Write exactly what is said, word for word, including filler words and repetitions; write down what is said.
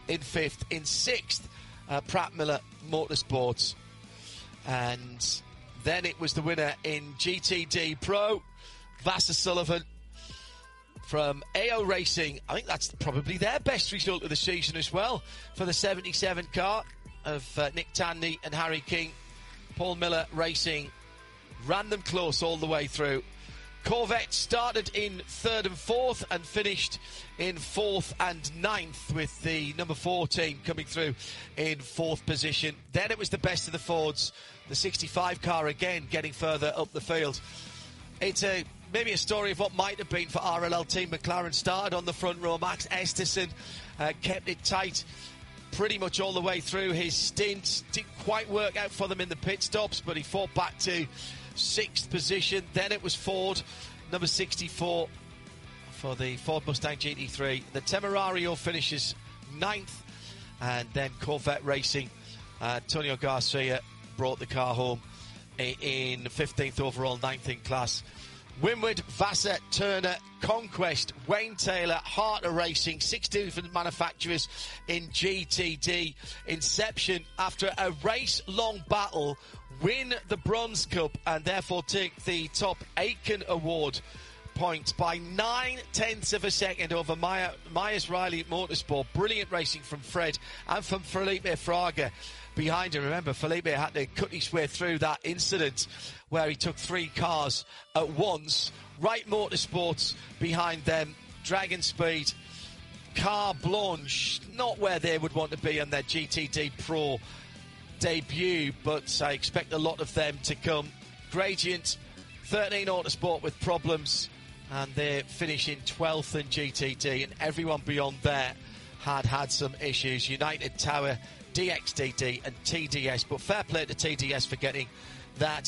in fifth. In sixth, uh, Pratt Miller Motorsports. And then it was the winner in G T D Pro, Vasser Sullivan from A O Racing. I think that's probably their best result of the season as well for the seventy-seven car of uh, Nick Tandy and Harry King. Paul Miller Racing ran them close all the way through. Corvette started in third and fourth and finished in fourth and ninth, with the number four team coming through in fourth position. Then it was the best of the Fords, the sixty-five car again getting further up the field. It's a maybe a story of what might have been for R L L Team McLaren. Started on the front row. Max Esterson uh, kept it tight pretty much all the way through his stint. Didn't quite work out for them in the pit stops, but he fought back to sixth position. Then it was Ford, number sixty-four for the Ford Mustang G T three. The Temerario finishes ninth, and then Corvette Racing, uh, Antonio Garcia brought the car home in fifteenth overall, ninth in class. Winward, Vasser, Turner, Conquest, Wayne Taylor, Harter Racing, six different manufacturers in G T D. Inception, after a race-long battle, win the Bronze Cup and therefore take the top Aiken Award points by nine tenths of a second over Meyer, Myers Riley Motorsport. Brilliant racing from Fred and from Felipe Fraga behind him. Remember, Felipe had to cut his way through that incident where he took three cars at once. Wright Motorsports behind them. Dragon Speed, Car Blanche, not where they would want to be on their G T D Pro debut, but I expect a lot of them to come. Gradient, thirteen Autosport with problems, and they're finishing twelfth in G T D, and everyone beyond there had had some issues. United Tower, D X D D and T D S, but fair play to T D S for getting that